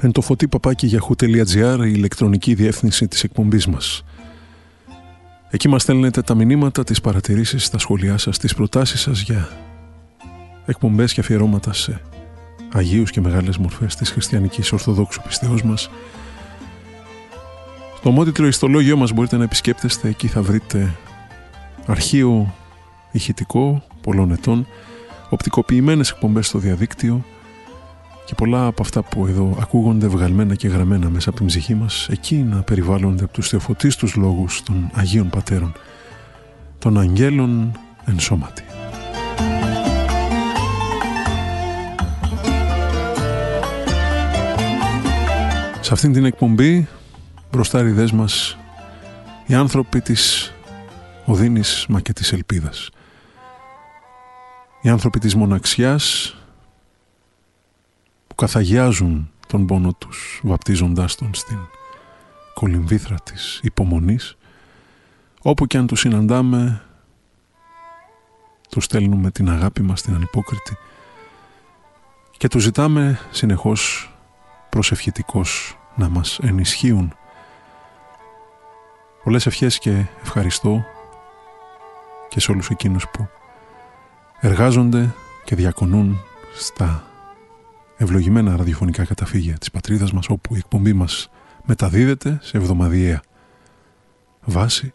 Εν το φωτί@yahoo.gr, η ηλεκτρονική διεύθυνση της εκπομπής μας. Εκεί μας στέλνετε τα μηνύματα, τις παρατηρήσεις, τα σχόλιά σας, τις προτάσεις σας για εκπομπές και αφιερώματα σε αγίους και μεγάλες μορφές της χριστιανικής ορθοδόξου πιστεώς μας. Στο ομότιτλο ιστολόγιο μας μπορείτε να επισκέπτεστε, εκεί θα βρείτε αρχείο ηχητικό πολλών ετών, οπτικοποιημένες εκπομπές στο διαδίκτυο και πολλά από αυτά που εδώ ακούγονται βγαλμένα και γραμμένα μέσα από την ψυχή μας, εκεί να περιβάλλονται από τους θεοφωτίστους λόγους των Αγίων Πατέρων, των Αγγέλων εν σώματι. Σε αυτήν την εκπομπή μπροστάριδες μας οι άνθρωποι της οδύνης μα και της ελπίδας, οι άνθρωποι της μοναξιάς που καθαγιάζουν τον πόνο τους βαπτίζοντάς τον στην κολυμβήθρα της υπομονής. Όπου και αν τους συναντάμε, τους στέλνουμε την αγάπη μας την ανυπόκριτη και τους ζητάμε συνεχώς προσευχητικώς να μας ενισχύουν. Πολλές ευχές και ευχαριστώ και σε όλους εκείνους που εργάζονται και διακονούν στα ευλογημένα ραδιοφωνικά καταφύγια της πατρίδας μας, όπου η εκπομπή μας μεταδίδεται σε εβδομαδιαία βάση.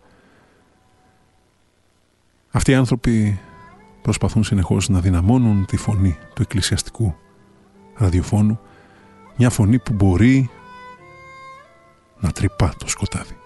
Αυτοί οι άνθρωποι προσπαθούν συνεχώς να δυναμώνουν τη φωνή του εκκλησιαστικού ραδιοφώνου, μια φωνή που μπορεί να τρυπά το σκοτάδι.